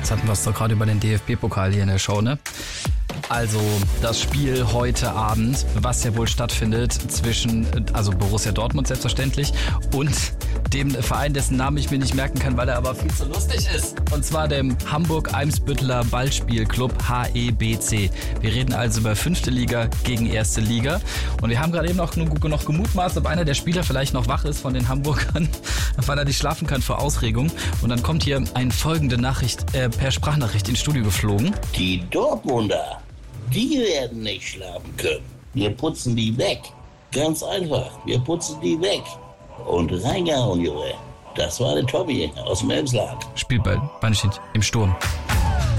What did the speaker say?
Jetzt hatten wir es doch gerade über den DFB-Pokal hier in der Show, ne? Also das Spiel heute Abend, was ja wohl stattfindet zwischen, also Borussia Dortmund selbstverständlich und dem Verein, dessen Namen ich mir nicht merken kann, weil er aber viel zu lustig ist. Und zwar dem Hamburg-Eimsbütteler Ballspielclub HEBC. Wir reden also über 5. Liga gegen 1. Liga. Und wir haben gerade eben noch gemutmaßt, ob einer der Spieler vielleicht noch wach ist von den Hamburgern, weil er nicht schlafen kann vor Ausregung. Und dann kommt hier eine folgende Nachricht per Sprachnachricht ins Studio geflogen. Die Dortmunder, die werden nicht schlafen können. Wir putzen die weg. Ganz einfach, wir putzen die weg. Und reingehauen, Junge. Das war der Tommy aus dem Emsland. Spielt bei Banschit im Sturm.